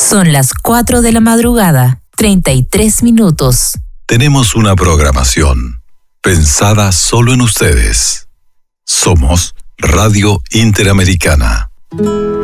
Son las 4 de la madrugada, 33 minutos. Tenemos una programación pensada solo en ustedes. Somos Radio Interamericana.